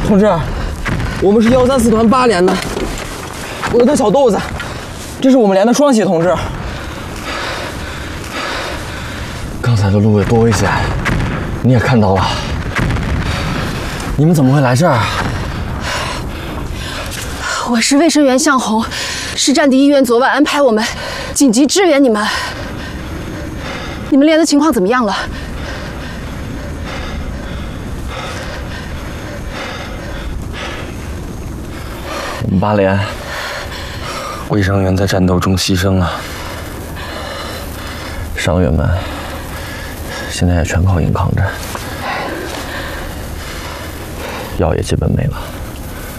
同志，我们是134团8连的，我的小豆子，这是我们连的双喜同志。刚才的路有多危险，你也看到了。你们怎么会来这儿？ 我是卫生员向红，市战地医院昨晚安排我们紧急支援你们。你们连的情况怎么样了？ 我们8连卫生员在战斗中牺牲了，伤员们现在也全靠硬扛着，药也基本没了。